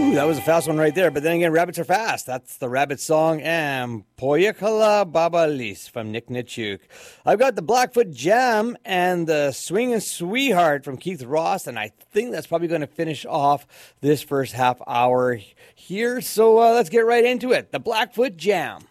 That was a fast one right there. But then again, rabbits are fast. That's the rabbit song and Poyakala Babalis from Nick Nichuk. I've got the Blackfoot Jam and the Swingin' Sweetheart from Keith Ross, and I think that's probably going to finish off this first half hour here. So let's get right into it. The Blackfoot Jam.